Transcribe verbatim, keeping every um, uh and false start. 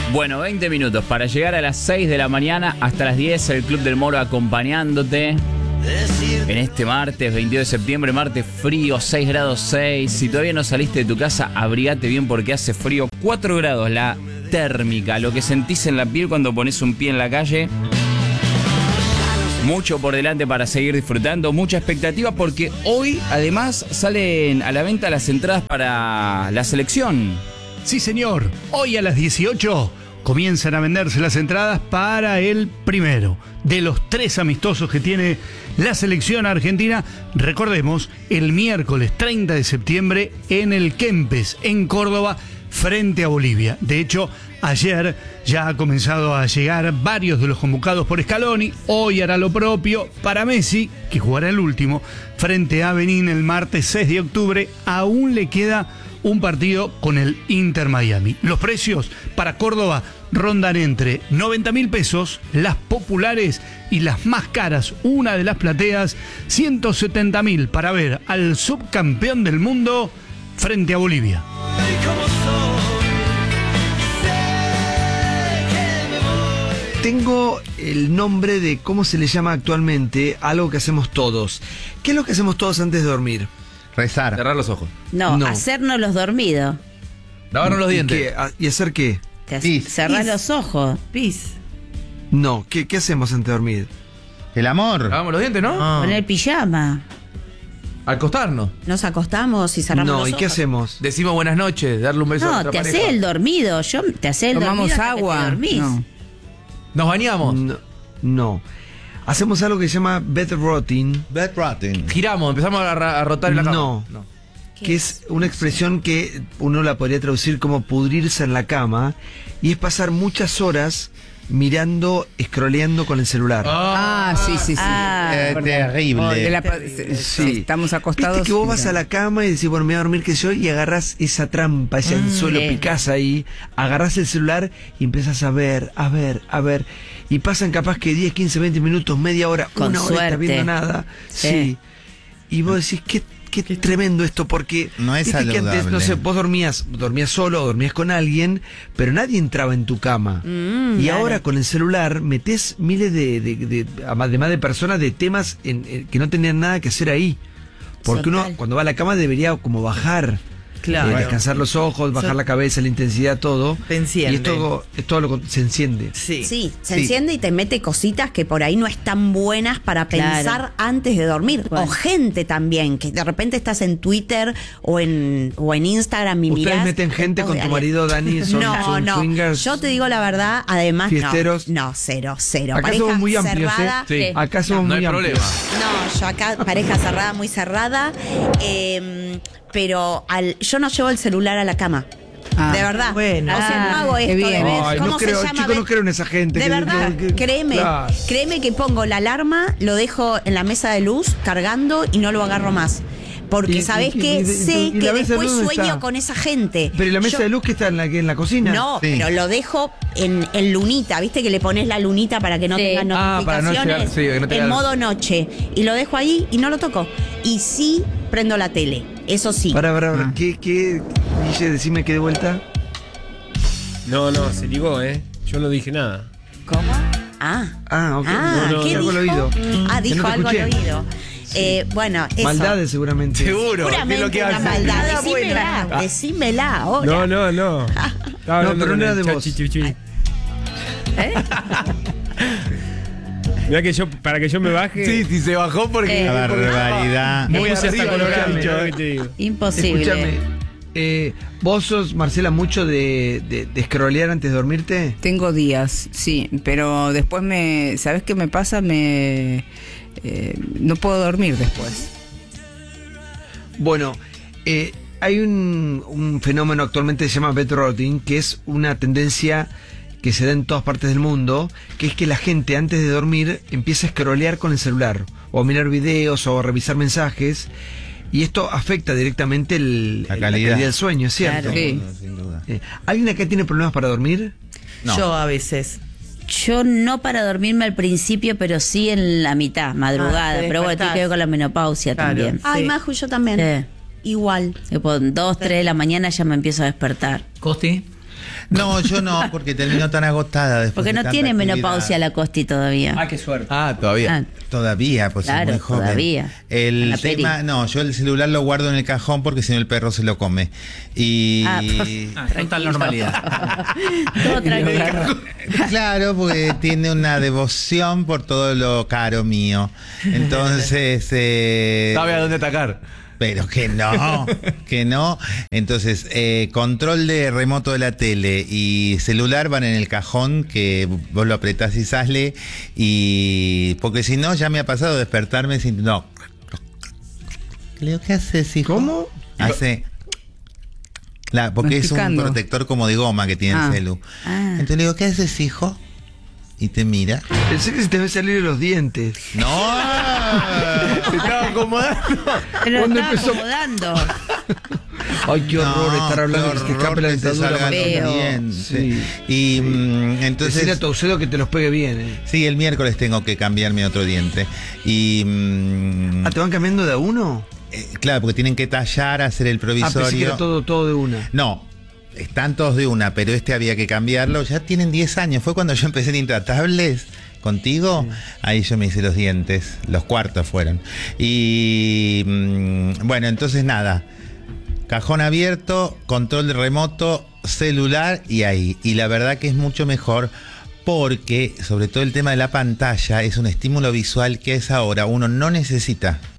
Bueno, veinte minutos para llegar a las seis de la mañana hasta las diez, el Club del Moro acompañándote en este martes veintidós de septiembre, martes frío, seis grados seis. Si todavía no saliste de tu casa, abrigate bien porque hace frío. cuatro grados la térmica, lo que sentís en la piel cuando pones un pie en la calle. Mucho por delante para seguir disfrutando, mucha expectativa porque hoy además salen a la venta las entradas para la selección. Sí, señor. Hoy a las dieciocho comienzan a venderse las entradas para el primero de los tres amistosos que tiene la selección argentina. Recordemos, el miércoles treinta de septiembre en el Kempes, en Córdoba, frente a Bolivia. De hecho, ayer ya ha comenzado a llegar varios de los convocados por Scaloni. Hoy hará lo propio para Messi, que jugará el último, frente a Benín el martes seis de octubre. Aún le queda un partido con el Inter Miami. Los precios para Córdoba rondan entre noventa mil pesos, las populares, y las más caras, una de las plateas, ciento setenta mil para ver al subcampeón del mundo frente a Bolivia. Tengo el nombre de cómo se le llama actualmente algo que hacemos todos. ¿Qué es lo que hacemos todos antes de dormir? Rezar. Cerrar los ojos. No, No. hacernos los dormidos. Lavarnos los ¿Y dientes. qué? ¿A- ¿Y hacer qué? Te Pis. cerrás Pis. los ojos. Pis. No, ¿qué, qué hacemos antes de dormir? El amor. Lavamos los dientes, ¿no? Ah. Poner pijama. Acostarnos. Nos acostamos y cerramos No, los ¿y ojos. qué hacemos? Decimos buenas noches, darle un beso a No, nuestra te pareja. hace el dormido. Yo te hace el Tomamos dormido hasta que te agua. dormís. No. Nos bañamos. No, no. Hacemos algo que se llama bed rotting, Bed rotting. Giramos, empezamos a, ra- a rotar en la cama. No. no. que es una expresión que uno la podría traducir como pudrirse en la cama, y es pasar muchas horas mirando, scrolleando con el celular. Ah, sí, sí, sí. Ah, Eh, terrible. De la- Sí. sí, estamos acostados. Viste que vos vas mira. a la cama y decís, bueno, me voy a dormir que yo, y agarrás esa trampa, ese anzuelo, sí. picás ahí, agarrás el celular y empezás a ver, a ver, a ver, y pasan capaz que diez, quince, veinte minutos, media hora, Con una hora, suerte. estás viendo nada. Sí. Sí. Y vos decís, qué, qué tremendo esto, porque No es viste que antes, no saludable. sé, vos dormías, dormías solo o dormías con alguien, pero nadie entraba en tu cama. Mm, y claro. ahora con el celular metés miles de, de, de- además de personas, de temas en- en- que no tenían nada que hacer ahí. Porque Total. uno cuando va a la cama debería como bajar, Claro. eh, descansar los ojos, bajar So- la cabeza, la intensidad, todo. Te enciende. Y es todo, es todo lo que se enciende. Sí. Sí, se Sí. enciende y te mete cositas que por ahí no están buenas para Claro. pensar antes de dormir. Bueno. O gente también, que de repente estás en Twitter o en, o en Instagram y ¿Ustedes mirás. meten gente con tu marido, Dani? ¿Son, no, son no. swingers? Yo te digo la verdad, además, no. ¿Fiesteros? No, cero, cero. Acá pareja somos muy amplios, cerrada. ¿eh? Sí. Acá somos No muy hay amplios. problema. No, yo acá, pareja cerrada, muy cerrada. eh, pero al, yo no llevo el celular a la cama. Ah, de verdad. bueno. O sea, no Ah, hago qué esto de bien. ver Ay, cómo no se creo, llama. chicos, ver- no creo en esa gente. De que- verdad, que- que- créeme, Claro. créeme que pongo la alarma, lo dejo en la mesa de luz cargando y no lo agarro más. Porque Y- sabés y- que y- y- sé y la que mesa de después luz no sueño está. con esa gente. Pero ¿y la mesa Yo- de luz que está en la, que en la cocina? No, Sí. pero lo dejo en, en lunita, ¿viste? Que le pones la lunita para que no Sí. tenga Ah, para no notificaciones. llegar- sí, que no tenga- en modo noche. Y lo dejo ahí y no lo toco. Y sí prendo la tele, eso sí. Para, para, para. Ah. ¿Qué, qué? Guille, decime que de vuelta. No, no, se ligó, ¿eh? Yo no dije nada. ¿Cómo? Ah. Ah, ok. Ah, no, ¿qué no, dijo? algo al oído. Ah, Que dijo no te algo al escuché. oído. Eh, bueno, eso. Maldades seguramente. Seguro. Seguramente es lo que una hace. maldad. Nada Decímela, buena. decímela ahora. No, no, no. Estaba No, hablando pero con no era el de vos. chachichuchi. ¿Eh? Mirá que yo, para que yo me baje. Sí, sí, se bajó porque. La barbaridad. Muy Muy hasta arriba, colorado, escuchame. ¿sabés qué te digo? Imposible. Escúchame. Eh, ¿Vos sos, Marcela, mucho de, de, de scrollear antes de dormirte? Tengo días, sí, pero después me, ¿sabes qué me pasa? Me eh, no puedo dormir después. Bueno, eh, hay un, un fenómeno actualmente que se llama bed rotting, que es una tendencia que se da en todas partes del mundo, que es que la gente antes de dormir empieza a scrollear con el celular, o a mirar videos, o a revisar mensajes, y esto afecta directamente el, La la calidad. calidad del sueño, ¿cierto? Claro. Sí. No, sin duda. Eh, ¿Alguien acá tiene problemas para dormir? No. Yo a veces. Yo no para dormirme al principio, pero sí en la mitad, madrugada. Ah, te pero bueno, tiene despertás. que ver con la menopausia Claro. también. Ay, Sí. Maju, yo también. Sí. Igual. Tipo, dos, tres de la mañana ya me empiezo a despertar. Costi. No, yo no, porque termino tan agotada después. Porque de no tanta tiene actividad. menopausia la Costi todavía. Ah, qué suerte. Ah, todavía. Ah, Todavía, pues Claro, es muy joven. todavía. En El la peri. tema, no, yo el celular lo guardo en el cajón porque si no el perro se lo come. Y Ah, Ah, total normalidad. todo tranquilo. claro, porque tiene una devoción por todo lo caro mío. Entonces, eh, Sabe a dónde atacar. pero que no, que no. Entonces, eh, control de remoto de la tele y celular van en el cajón que vos lo apretás y sale. Y porque si no, ya me ha pasado despertarme sin. No. Le digo, ¿qué haces, hijo? ¿Cómo? Hace. La, porque es un Masticando. protector como de goma que tiene Ah. el celu. Ah. Entonces le digo, ¿qué haces, hijo? Y te mira. Pensé que se te ve salir los dientes. ¡No! Se estaba acomodando. Pero ¿Cuándo estaba empezó? acomodando. Ay, qué horror No, estar hablando qué que se te horror escape la que se dentadura. salgan los Feo. dientes. Sí. Y mm, entonces. Decirle a Taucedo que te los pegue bien, ¿eh? Sí, el miércoles tengo que cambiarme otro diente. Y. mm, Ah, ¿te van cambiando de a uno? eh, claro, porque tienen que tallar, hacer el Ah, pensé que provisorio. era todo, todo de una. No, están todos de una, pero este había que cambiarlo. Ya tienen diez años. Fue cuando yo empecé en Intratables contigo. Ahí yo me hice los dientes. Los cuartos fueron. Y. mm, bueno, entonces nada. Cajón abierto, control de remoto, celular y ahí. Y la verdad que es mucho mejor porque, sobre todo el tema de la pantalla, es un estímulo visual que a esa hora uno no necesita.